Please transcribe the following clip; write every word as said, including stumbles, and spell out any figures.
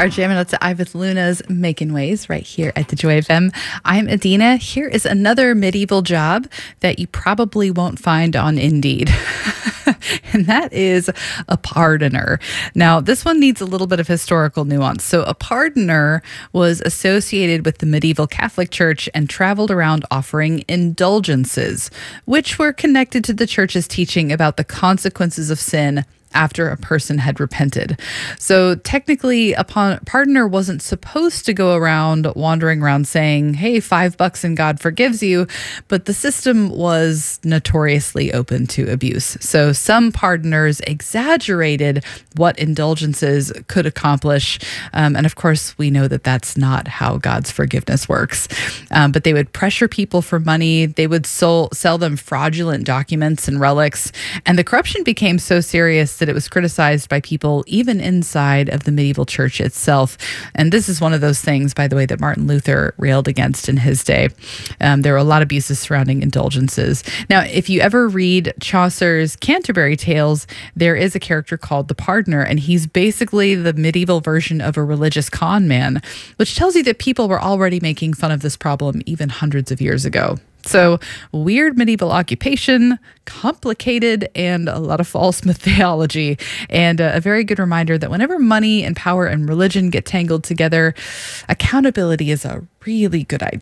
are jamming out to I with Luna's Making Ways right here at the Joy F M. I'm Adina. Here is another medieval job that you probably won't find on Indeed. And that is a pardoner. Now, this one needs a little bit of historical nuance. So a pardoner was associated with the medieval Catholic Church and traveled around offering indulgences, which were connected to the church's teaching about the consequences of sin after a person had repented. So technically, a pardoner wasn't supposed to go around wandering around saying, hey, five bucks and God forgives you, but the system was notoriously open to abuse. So some pardoners exaggerated what indulgences could accomplish. Um, and of course, we know that that's not how God's forgiveness works. Um, but they would pressure people for money. They would sol- sell them fraudulent documents and relics. And the corruption became so serious that it was criticized by people even inside of the medieval church itself. And this is one of those things, by the way, that Martin Luther railed against in his day. Um, there were a lot of abuses surrounding indulgences. Now, if you ever read Chaucer's Canterbury Tales, there is a character called the Pardoner, and he's basically the medieval version of a religious con man, which tells you that people were already making fun of this problem even hundreds of years ago. So weird medieval occupation, complicated, and a lot of false mythology. And uh, a very good reminder that whenever money and power and religion get tangled together, accountability is a really good idea.